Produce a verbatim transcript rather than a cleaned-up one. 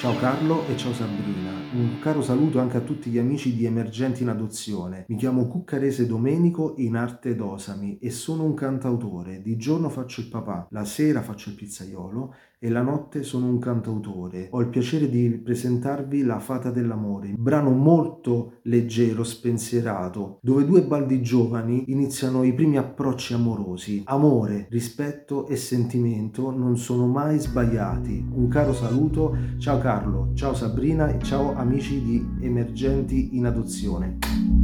Ciao Carlo e ciao Sabrina, un caro saluto anche a tutti gli amici di Emergenti in Adozione. Mi chiamo Cuccarese Domenico in arte d'Osami e sono un cantautore. Di giorno faccio il papà, la sera faccio il pizzaiolo e la notte sono un cantautore. Ho il piacere di presentarvi La Fata dell'amore, un brano molto leggero, spensierato, dove due baldi giovani iniziano i primi approcci amorosi. Amore, rispetto e sentimento non sono mai sbagliati. Un caro saluto, ciao Carlo, ciao Sabrina e ciao amici di Emergenti in Adozione.